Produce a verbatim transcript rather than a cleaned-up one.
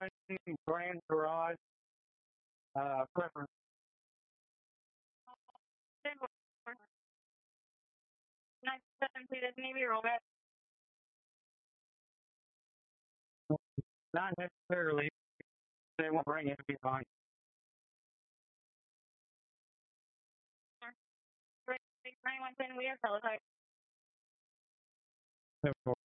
Grand Garage uh, preference. nine seven, please, Navy, roll back. Not necessarily. They won't bring it to be fine. nine one ten, we have teletype.